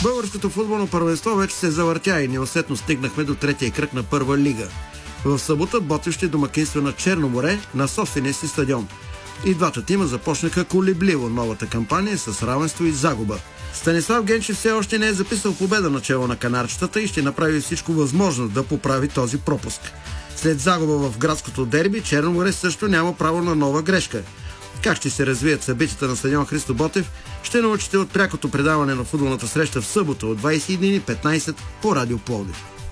Българското футболно първенство вече се завъртя и неусетно стигнахме до третия кръг на първа лига. В събота Ботев ще домакинства на Черно море на собствения си стадион. И двата тима започнаха колебливо новата кампания с равенство и загуба. Станислав Генчев все още не е записал победа начело на канарчетата и ще направи всичко възможно да поправи този пропуск. След загуба в градското дерби, Черно море също няма право на нова грешка. Как ще се развият събитията на стадион Христо Ботев, ще научите от прякото предаване на футболната среща в събота от 21:15 по Радио Пловдив.